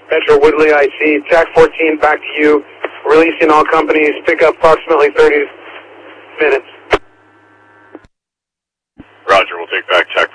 Metro Woodley IC. TAC 14 back to you. Releasing all companies. Pick up approximately 30 minutes. Roger, we'll take back TAC